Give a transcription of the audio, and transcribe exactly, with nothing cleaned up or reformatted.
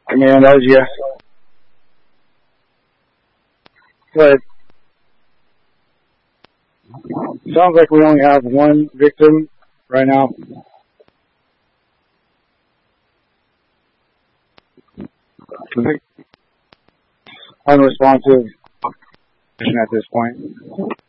Command O G S. But sounds like we only have one victim right now. Unresponsive at this point.